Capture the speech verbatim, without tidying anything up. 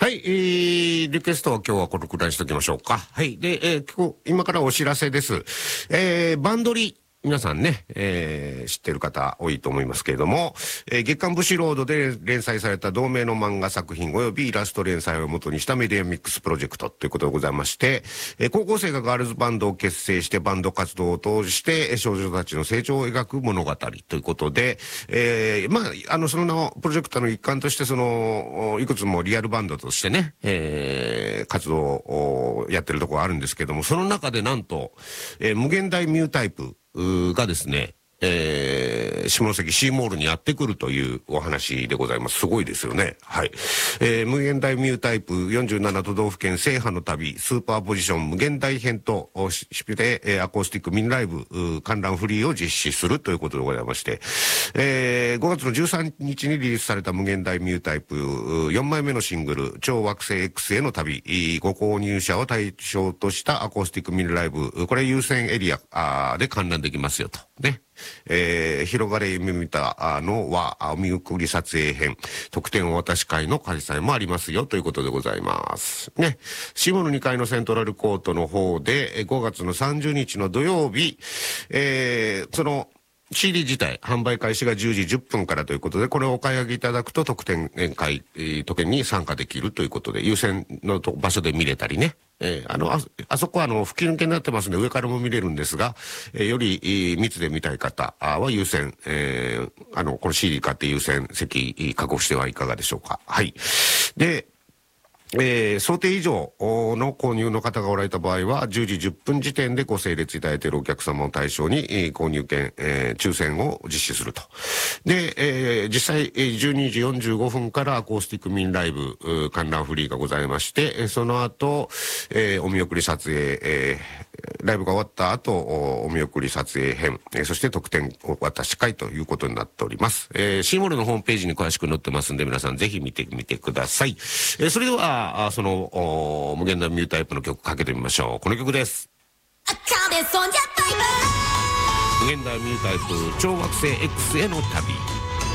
はい、えー、リクエストは今日はこのくらいにしときましょうか。はい。で、えー、今日、今からお知らせです。えー、バンドリ。皆さんね、えー、知ってる方多いと思いますけれども、えー、月刊武士ロードで連載された同名の漫画作品及びイラスト連載を元にしたメディアミックスプロジェクトということでございまして、えー、高校生がガールズバンドを結成してバンド活動を通して少女たちの成長を描く物語ということで、えー、まあ、あの、その名をプロジェクトの一環としてその、いくつもリアルバンドとしてね、えー、活動をやってるところがあるんですけども、その中でなんと、えー、無限大ミュータイプがですね、えー、下関シーモールにやってくるというお話でございます。すごいですよね。はい。えー、無限大ミュータイプよんじゅうなな都道府県制覇の旅スーパーポジション無限大編として、えー、アコースティックミニライブ観覧フリーを実施するということでございまして、えー、ごがつのじゅうさんにちにリリースされた無限大ミュータイプよんまいめのシングル超惑星 X への旅ご購入者を対象としたアコースティックミニライブ、これ優先エリアで観覧できますよとね。えー、広がれ夢見たのはお見送り撮影編特典お渡し会の開催もありますよということでございますね。シモのにかいのセントラルコートの方でごがつのさんじゅうにちの土曜日、えー、そのシーディー 自体、販売開始がじゅうじじゅっぷんからということで、これをお買い上げいただくと特典会、特典に参加できるということで、優先の場所で見れたりね。えー、あの、あ、あそこはあの、吹き抜けになってますので上からも見れるんですが、えー、より、えー、密で見たい方は優先、えー、あの、この シーディー 買って優先席確保してはいかがでしょうか。はい。で、えー、想定以上の購入の方がおられた場合はじゅうじじゅっぷん時点でご整列いただいているお客様を対象に、えー、購入券、えー、抽選を実施すると。で、えー、実際、えー、じゅうにじよんじゅうごふんからアコースティックミニライブ観覧フリーがございまして、その後、えー、お見送り撮影、えーライブが終わった後、お見送り撮影編、えー、そして特典お渡し会ということになっております。えー、シーモールのホームページに詳しく載ってますんで、皆さんぜひ見てみてください。えー、それでは、その、無限大ミュータイプの曲かけてみましょう。この曲です。無限大ミュータイプ超惑星 X への旅。